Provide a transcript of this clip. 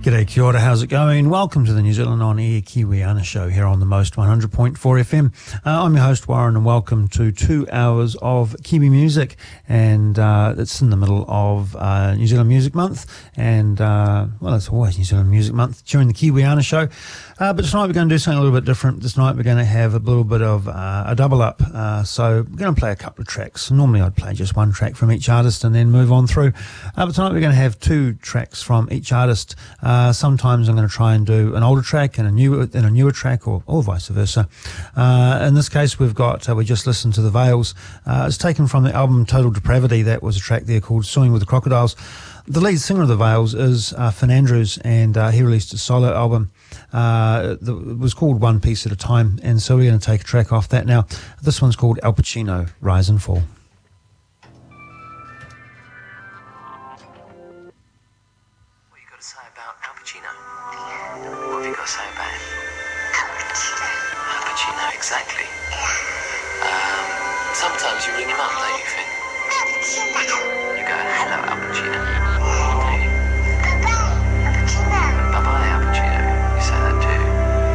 G'day, kia ora, how's it going? Welcome to the New Zealand On Air Kiwiana Show here on the Most 100.4 FM. I'm your host, Warren, and welcome to 2 hours of Kiwi music. And it's in the middle of New Zealand Music Month. And, well, it's always New Zealand Music Month during the Kiwiana Show. But tonight we're going to do something a little bit different. This night we're going to have a little bit of a double up. So we're going to play a couple of tracks. Normally I'd play just one track from each artist and then move on through. But tonight we're going to have two tracks from each artist. Sometimes I'm going to try and do an older track and a newer track, or vice versa. In this case, we just listened to The Veils. It's taken from the album Total Depravity. That was a track there called Swimming with the Crocodiles. The lead singer of The Veils is Finn Andrews, and he released a solo album. It was called One Piece at a Time, and so we're going to take a track off that now. This one's called Al Pacino, Rise and Fall. Exactly. Sometimes you ring him up, don't you, Finn? You go, hello, Al Pacino.